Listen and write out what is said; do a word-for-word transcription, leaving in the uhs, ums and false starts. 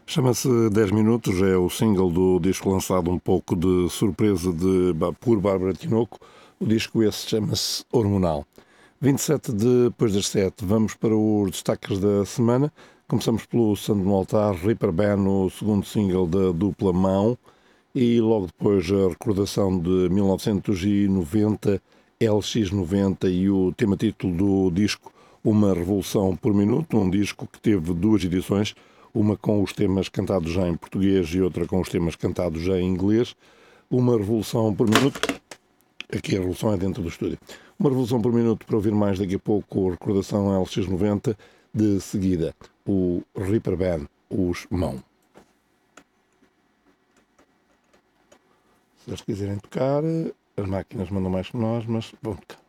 Chama-se dez minutos, é o single do disco lançado um pouco de surpresa de, por Bárbara Tinoco. O disco esse chama-se Hormonal. vinte e sete depois das sete, vamos para os destaques da semana. Começamos pelo Santo no Altar, Reaper Band, o segundo single da dupla Mão, e logo depois a recordação de mil novecentos e noventa, L X noventa e o tema-título do disco Uma Revolução por Minuto, um disco que teve duas edições, uma com os temas cantados já em português e outra com os temas cantados já em inglês. Uma Revolução por Minuto, aqui a revolução é dentro do estúdio. Uma Revolução por Minuto para ouvir mais daqui a pouco, a recordação L X noventa, de seguida o Reaper Band, os Mão. Se eles quiserem tocar, as máquinas mandam mais que nós, mas vão tocar.